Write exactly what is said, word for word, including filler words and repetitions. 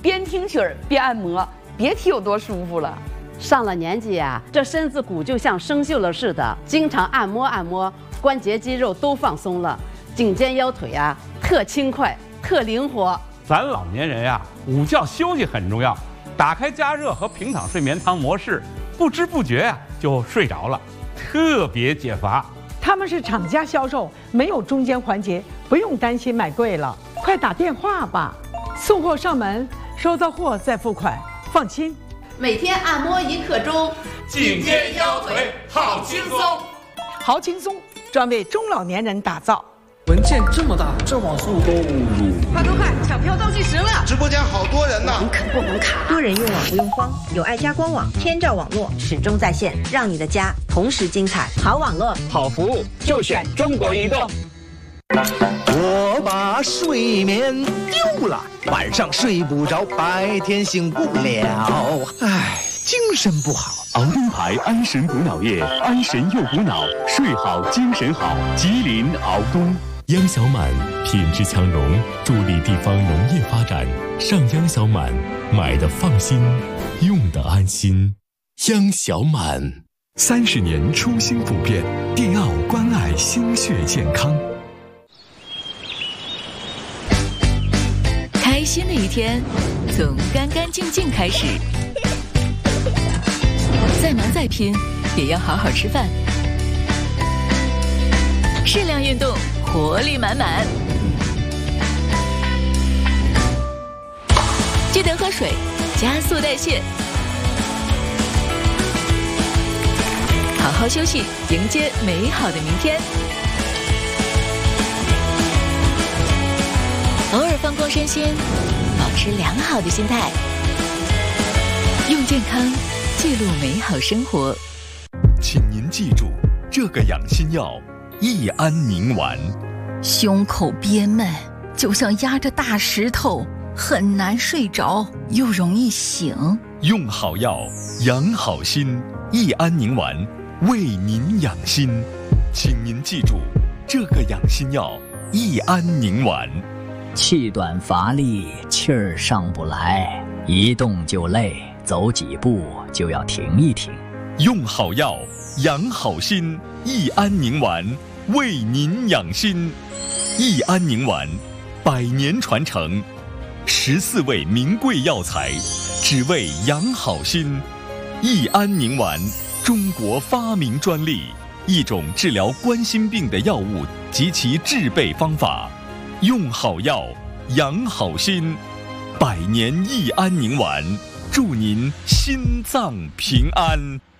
边听曲儿边按摩，别提有多舒服了。 上了年纪呀、啊，这身子骨就像生锈了似的，经常按摩按摩，关节肌肉都放松了，颈肩腰腿啊特轻快特灵活。 咱老年人呀、啊，午觉休息很重要，打开加热和平躺睡眠汤模式，不知不觉呀、啊、就睡着了，特别解乏。 他们是厂家销售，没有中间环节，不用担心买贵了，快打电话吧，送货上门，收到货再付款，放心。 每天按摩一刻钟， 颈肩腰腿好轻松， 好轻松，专为中老年人打造。 文件这么大，这网速都…… 快快快，抢票倒计时了！ 直播间好多人呢， 红卡不红卡？多人用网不用慌，有爱家官网，天照网络始终在线，让你的家同时精彩。好网络， 好服务，就选中国移动。 我把睡眠丢了，晚上睡不着，白天醒不了，唉，精神不好。 熬东牌安神补脑液，安神又补脑，睡好精神好。吉林熬东。央小满品质强农，助力地方农业发展。上央小满，买的放心，用的安心。央小满， 三十年初心不变，迪奥关爱心血健康。 开心的一天，从干干净净开始。再忙再拼，也要好好吃饭。适量运动，活力满满。记得喝水，加速代谢。好好休息，迎接美好的明天。偶尔放光身心，保持良好的心态。用健康记录美好生活。 请您记住，这个养心药益安宁丸。 胸口憋闷，就像压着大石头，很难睡着，又容易醒。 用好药，养好心，益安宁丸为您养心。请您记住，这个养心药益安宁丸。 气短乏力，气儿上不来，一动就累，走几步就要停一停。 用好药，养好心，益安宁丸为您养心。益安宁丸，百年传承，十四味名贵药材，只为养好心。益安宁丸，中国发明专利，一种治疗冠心病的药物及其制备方法。用好药，养好心，百年益安宁丸，祝您心脏平安。